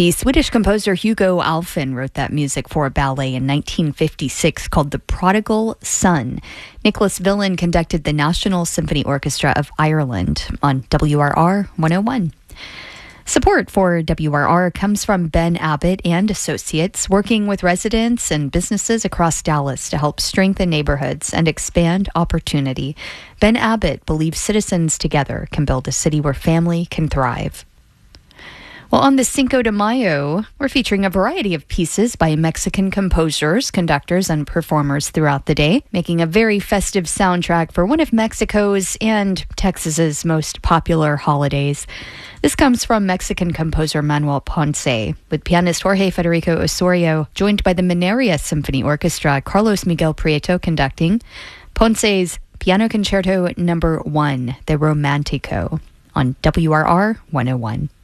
The Swedish composer Hugo Alfvén wrote that music for a ballet in 1956 called The Prodigal Son. Nicholas Villan conducted the National Symphony Orchestra of Ireland on WRR 101. Support for WRR comes from Ben Abbott and Associates, working with residents and businesses across Dallas to help strengthen neighborhoods and expand opportunity. Ben Abbott believes citizens together can build a city where family can thrive. Well, on the Cinco de Mayo, we're featuring a variety of pieces by Mexican composers, conductors, and performers throughout the day, making a very festive soundtrack for one of Mexico's and Texas's most popular holidays. This comes from Mexican composer Manuel Ponce, with pianist Jorge Federico Osorio, joined by the Mineria Symphony Orchestra, Carlos Miguel Prieto conducting, Ponce's Piano Concerto No. 1, the Romantico, on WRR 101.